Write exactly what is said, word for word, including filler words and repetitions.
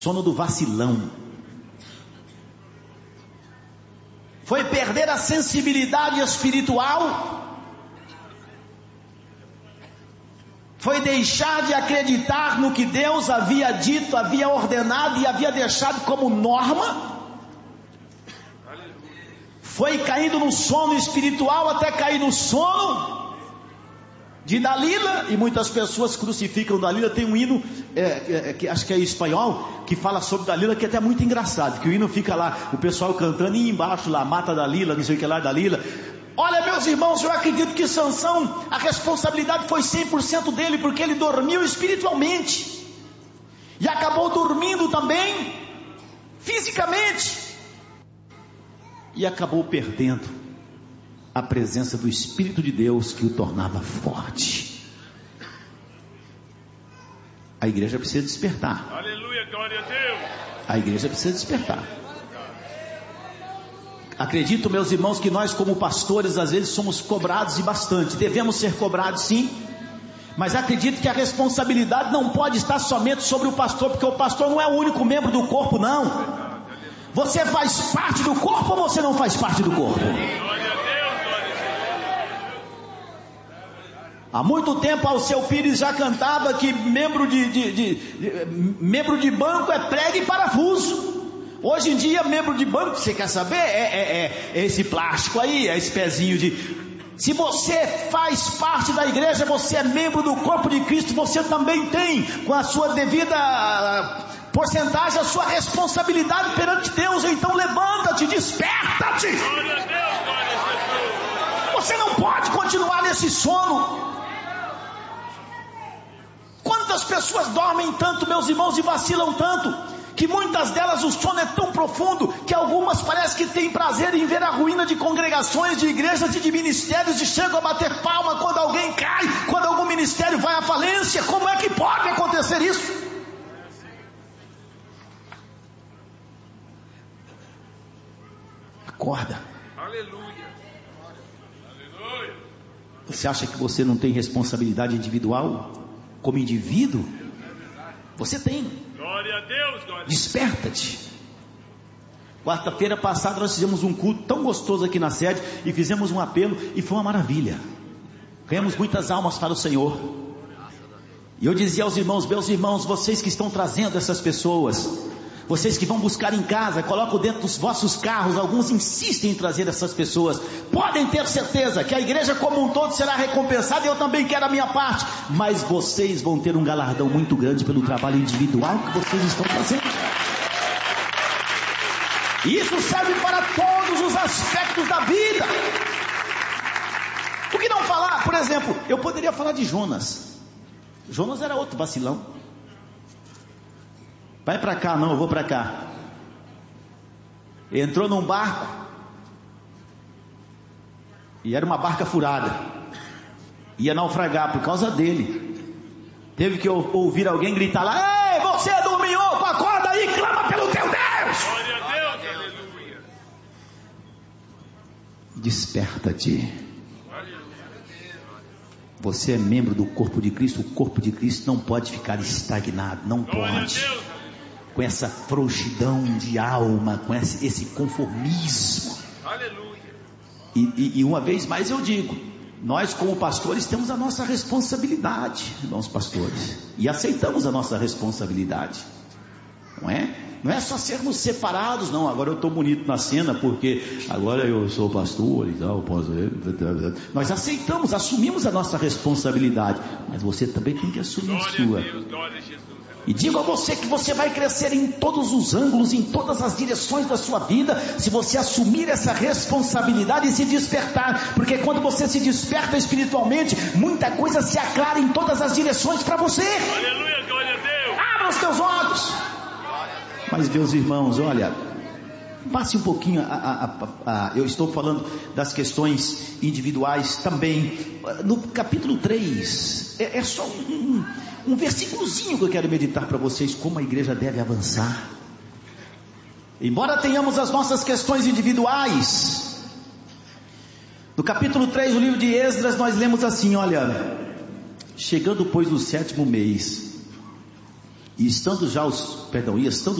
sono do vacilão, foi perder a sensibilidade espiritual, foi deixar de acreditar no que Deus havia dito, havia ordenado e havia deixado como norma, foi caindo no sono espiritual até cair no sono de Dalila. E muitas pessoas crucificam Dalila. Tem um hino, é, é, que acho que é espanhol, que fala sobre Dalila, que é até muito engraçado, que o hino fica lá, o pessoal cantando, e embaixo lá, mata Dalila, não sei o que lá, Dalila. Olha, meus irmãos, eu acredito que Sansão, a responsabilidade foi cem por cento dele, porque ele dormiu espiritualmente, e acabou dormindo também, fisicamente, e acabou perdendo a presença do Espírito de Deus, que o tornava forte. A igreja precisa despertar. Aleluia, glória a Deus. A igreja precisa despertar. Acredito, meus irmãos, que nós como pastores às vezes somos cobrados e bastante. Devemos ser cobrados, sim, mas acredito que a responsabilidade não pode estar somente sobre o pastor, porque o pastor não é o único membro do corpo, não. Você faz parte do corpo ou você não faz parte do corpo? Há muito tempo Alceu Pires já cantava que membro de, de, de, de, membro de banco é prego e parafuso. Hoje em dia, membro de banco, você quer saber? É, é, é esse plástico aí, é esse pezinho de... Se você faz parte da igreja, você é membro do corpo de Cristo, você também tem, com a sua devida porcentagem, a sua responsabilidade perante Deus. Então levanta-te, desperta-te. Você não pode continuar nesse sono. Quantas pessoas dormem tanto, meus irmãos, e vacilam tanto, que muitas delas o sono é tão profundo, que algumas parece que têm prazer em ver a ruína de congregações, de igrejas e de ministérios, e chegam a bater palma quando alguém cai, quando algum ministério vai à falência. Como é que pode acontecer isso? Acorda. Aleluia. Aleluia. Você acha que você não tem responsabilidade individual? Como indivíduo? Você tem. Glória a Deus, glória. Desperta-te. Quarta-feira passada nós fizemos um culto tão gostoso aqui na sede, e fizemos um apelo, e foi uma maravilha. Ganhamos muitas almas para o Senhor. E eu dizia aos irmãos, meus irmãos, vocês que estão trazendo essas pessoas, vocês que vão buscar em casa, colocam dentro dos vossos carros, alguns insistem em trazer essas pessoas, podem ter certeza que a igreja como um todo será recompensada, e eu também quero a minha parte, mas vocês vão ter um galardão muito grande pelo trabalho individual que vocês estão fazendo. E isso serve para todos os aspectos da vida. Por que não falar, por exemplo, eu poderia falar de Jonas. Jonas era outro vacilão. Vai para cá, não, eu vou para cá. Entrou num barco, e era uma barca furada, ia naufragar por causa dele. Teve que ouvir alguém gritar lá: ei, você é do minhoco, acorda aí, clama pelo teu Deus. Glória a Deus, aleluia. Desperta-te. Você é membro do corpo de Cristo. O corpo de Cristo não pode ficar estagnado, não pode, com essa frouxidão de alma, com esse, esse conformismo. Aleluia. E, e, e uma vez mais eu digo, nós como pastores temos a nossa responsabilidade, irmãos pastores, e aceitamos a nossa responsabilidade, não é? Não é só sermos separados, não. Agora eu estou bonito na cena porque agora eu sou pastor e tal, posso... Nós aceitamos, assumimos a nossa responsabilidade, mas você também tem que assumir a sua. Glória a Deus, glória a Jesus. E digo a você que você vai crescer em todos os ângulos, em todas as direções da sua vida, se você assumir essa responsabilidade e se despertar, porque quando você se desperta espiritualmente, muita coisa se aclara em todas as direções para você. Aleluia, glória a Deus. Abra os teus olhos. Mas meus irmãos, olha, passe um pouquinho a, a, a, a, eu estou falando das questões individuais também. No capítulo três, é, é só um, um versículozinho que eu quero meditar para vocês, como a igreja deve avançar. Embora tenhamos as nossas questões individuais, no capítulo três do livro de Esdras nós lemos assim, olha: chegando pois no sétimo mês, E estando já os, perdão, e estando